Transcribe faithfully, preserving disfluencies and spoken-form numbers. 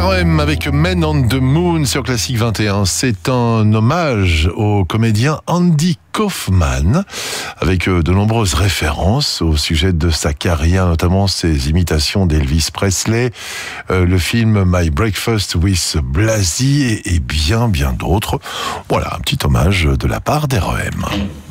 R E M avec Men on the Moon sur Classique vingt et un. C'est un hommage au comédien Andy Kaufman, avec de nombreuses références au sujet de sa carrière, notamment ses imitations d'Elvis Presley, euh, le film My Breakfast with Blasey et, et bien bien d'autres. Voilà, un petit hommage de la part d'R E M.